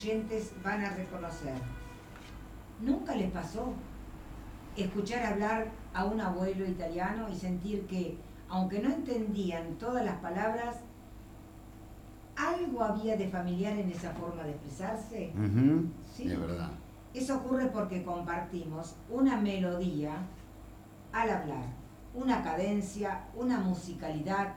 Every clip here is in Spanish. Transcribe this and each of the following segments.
oyentes van a reconocer. ¿Nunca les pasó escuchar hablar a un abuelo italiano y sentir que, aunque no entendían todas las palabras, algo había de familiar en esa forma de expresarse? ¿Sí? Es verdad. Eso ocurre porque compartimos una melodía al hablar, una cadencia, una musicalidad,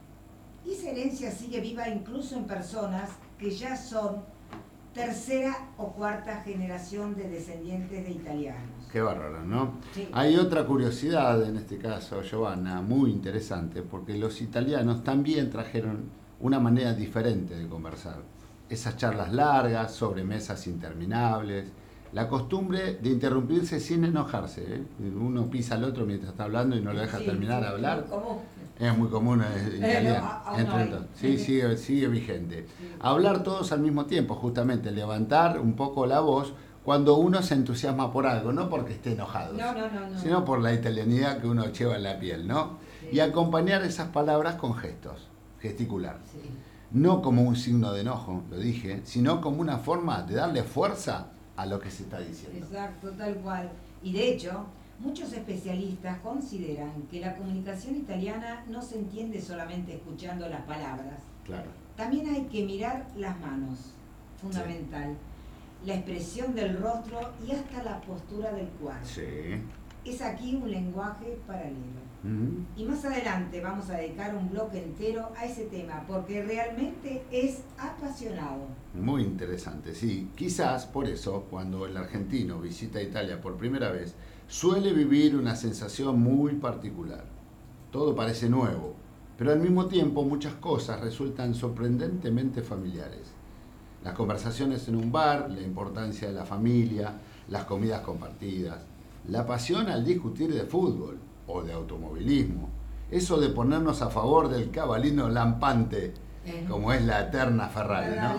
y esa herencia sigue viva incluso en personas que ya son tercera o cuarta generación de descendientes de italianos. Qué bárbaro, ¿no? Sí. Hay otra curiosidad en este caso, Giovanna, muy interesante, porque los italianos también trajeron una manera diferente de conversar. Esas charlas largas, sobremesas interminables, la costumbre de interrumpirse sin enojarse, ¿eh? Uno pisa al otro mientras está hablando y no lo deja terminar de hablar. Es muy común en italiano. Sí, sigue vigente. Sí. Hablar todos al mismo tiempo, justamente, levantar un poco la voz cuando uno se entusiasma por algo, no porque esté enojado, sino por la italianidad que uno lleva en la piel, ¿no? Sí. Y acompañar esas palabras con gestos, gesticular. Sí. No como un signo de enojo, lo dije, sino como una forma de darle fuerza a lo que se está diciendo. Exacto, tal cual. Y de hecho, muchos especialistas consideran que la comunicación italiana no se entiende solamente escuchando las palabras. Claro. También hay que mirar las manos, fundamental. Sí. La expresión del rostro y hasta la postura del cuerpo. Sí. Es aquí un lenguaje paralelo. Y más adelante vamos a dedicar un bloque entero a ese tema, porque realmente es apasionado. Muy interesante, sí. Quizás por eso, cuando el argentino visita Italia por primera vez, suele vivir una sensación muy particular. Todo parece nuevo, pero al mismo tiempo muchas cosas resultan sorprendentemente familiares. Las conversaciones en un bar, la importancia de la familia, las comidas compartidas, la pasión al discutir de fútbol o de automovilismo, eso de ponernos a favor del cabalino lampante, como es la eterna Ferrari, ¿no?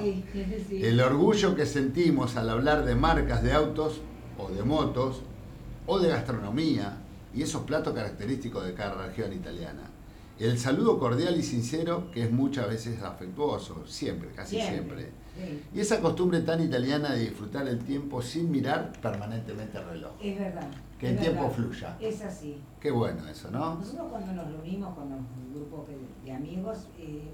El orgullo que sentimos al hablar de marcas de autos o de motos o de gastronomía y esos platos característicos de cada región italiana. El saludo cordial y sincero, que es muchas veces afectuoso, siempre, casi siempre. Sí. Y esa costumbre tan italiana de disfrutar el tiempo sin mirar permanentemente el reloj. Es verdad. Que el tiempo fluya. Es así. Qué bueno eso, ¿no? Nosotros cuando nos reunimos con los grupos de amigos,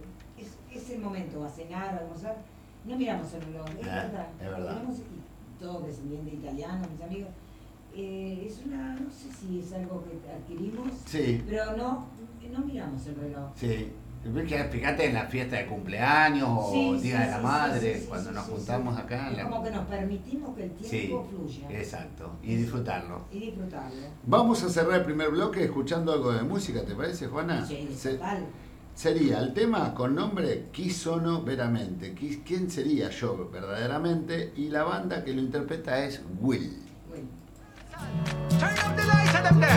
es el momento a cenar, a almorzar, no miramos el reloj, es verdad. Es verdad. Y todos descendientes italianos, mis amigos, es una, no sé si es algo que adquirimos, sí, pero no miramos el reloj. Sí. Fíjate en la fiesta de cumpleaños o Día de la Madre, cuando nos juntamos acá. Es como que nos permitimos que el tiempo fluya. Exacto, y disfrutarlo. Y disfrutarlo. Vamos a cerrar el primer bloque escuchando algo de música, ¿te parece, Juana? Sí, total. Sería el tema con nombre Chi sono veramente, ¿quién sería yo verdaderamente? Y la banda que lo interpreta es Will. Turn up the lights and them there.